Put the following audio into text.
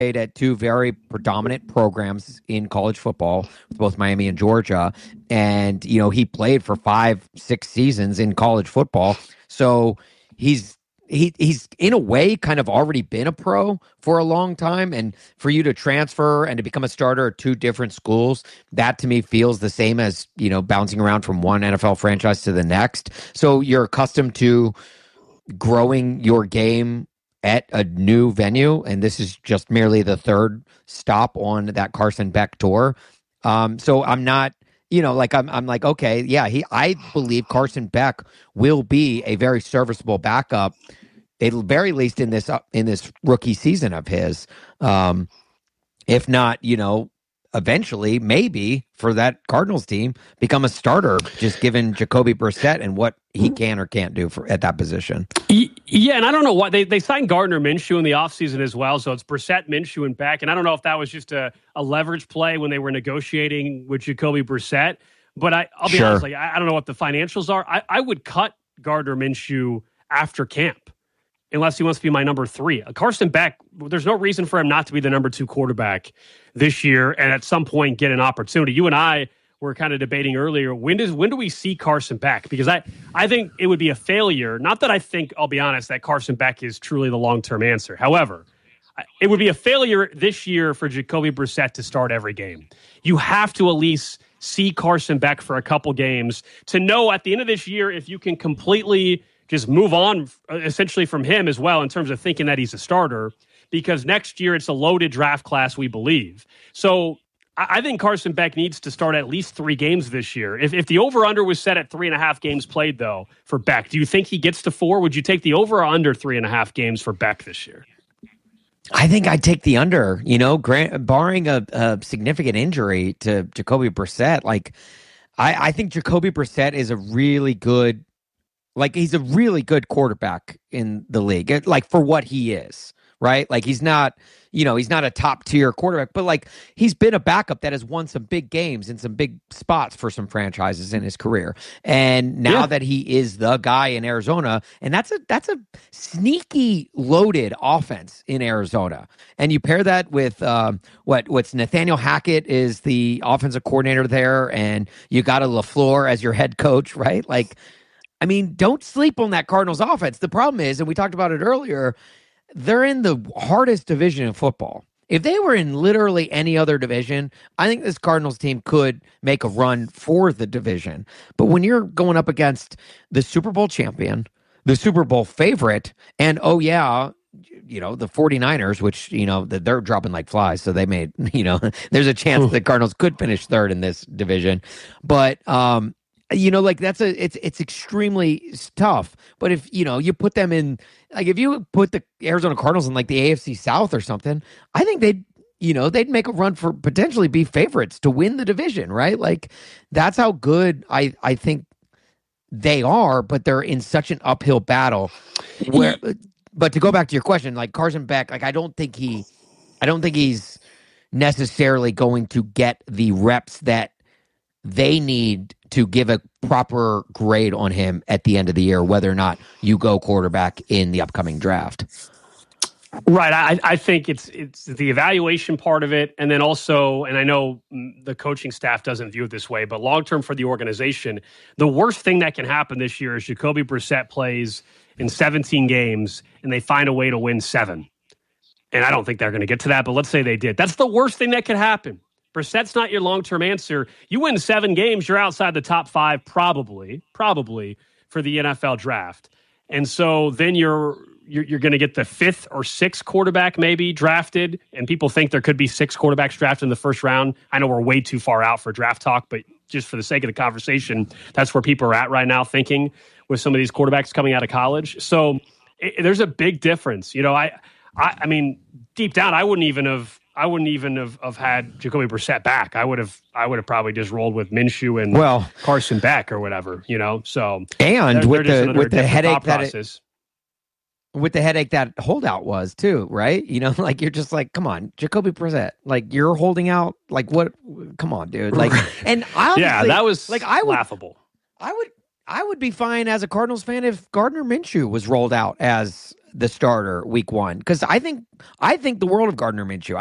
played at two very predominant programs in college football, both Miami and Georgia. And, he played for 5-6 seasons in college football. So he's in a way kind of already been a pro for a long time. And for you to transfer and to become a starter at two different schools, that to me feels the same as, bouncing around from one NFL franchise to the next. So you're accustomed to growing your game at a new venue, and this is just merely the third stop on that Carson Beck tour. So I'm not, I'm like, okay, yeah, I believe Carson Beck will be a very serviceable backup, at the very least in this rookie season of his. If not, eventually, maybe for that Cardinals team, become a starter, just given Jacoby Brissett and what he can or can't do at that position. Yeah, and I don't know why they signed Gardner Minshew in the offseason as well, so it's Brissett, Minshew, and Beck. And I don't know if that was just a leverage play when they were negotiating with Jacoby Brissett. But I'll be honest, I don't know what the financials are. I would cut Gardner Minshew after camp, unless he wants to be my number 3. Carson Beck, there's no reason for him not to be the number 2 quarterback this year and at some point get an opportunity. You and I were kind of debating earlier, when do we see Carson Beck? Because I think it would be a failure. Not that I think, I'll be honest, that Carson Beck is truly the long-term answer. However, it would be a failure this year for Jacoby Brissett to start every game. You have to at least see Carson Beck for a couple games to know at the end of this year if you can completely just move on essentially from him as well in terms of thinking that he's a starter, because next year it's a loaded draft class, we believe. So I think Carson Beck needs to start at least 3 games this year. If the over-under was set at 3.5 games played, though, for Beck, do you think he gets to 4? Would you take the over or under 3.5 games for Beck this year? I think I'd take the under, barring a significant injury to Jacoby Brissett. I think Jacoby Brissett is a really good, he's a really good quarterback in the league, for what he is, right? He's not, he's not a top tier quarterback, but he's been a backup that has won some big games in some big spots for some franchises in his career. And now that he is the guy in Arizona, and that's a sneaky loaded offense in Arizona. And you pair that with what's Nathaniel Hackett is the offensive coordinator there, and you got a LaFleur as your head coach, right? Don't sleep on that Cardinals offense. The problem is, and we talked about it earlier, they're in the hardest division in football. If they were in literally any other division, I think this Cardinals team could make a run for the division. But when you're going up against the Super Bowl champion, the Super Bowl favorite, and the 49ers, which, they're dropping like flies. So they made, there's a chance the Cardinals could finish third in this division. But, it's extremely tough. But if, you put them in, if you put the Arizona Cardinals in the AFC South or something, I think they'd make a run for potentially be favorites to win the division, right? That's how good I think they are, but they're in such an uphill battle but to go back to your question, Carson Beck, I don't think he's necessarily going to get the reps that they need to give a proper grade on him at the end of the year, whether or not you go quarterback in the upcoming draft. Right. I think it's the evaluation part of it. And then also, and I know the coaching staff doesn't view it this way, but long-term for the organization, the worst thing that can happen this year is Jacoby Brissett plays in 17 games and they find a way to win 7. And I don't think they're going to get to that, but let's say they did. That's the worst thing that could happen. Brissett's not your long-term answer. You win 7 games, you're outside the top 5 probably for the NFL draft. And so then you're going to get the 5th or 6th quarterback maybe drafted, and people think there could be 6 quarterbacks drafted in the first round. I know we're way too far out for draft talk, but just for the sake of the conversation, that's where people are at right now thinking with some of these quarterbacks coming out of college. So there's a big difference. I mean, deep down, I wouldn't even have had Jacoby Brissett back. I would have probably just rolled with Minshew and Carson Beck or whatever, So and with the headache with the headache that holdout was too, right? You're just come on, Jacoby Brissett, you're holding out, what? Come on, dude, and honestly, that was laughable. I would be fine as a Cardinals fan if Gardner Minshew was rolled out as the starter week one because I think the world of Gardner Minshew.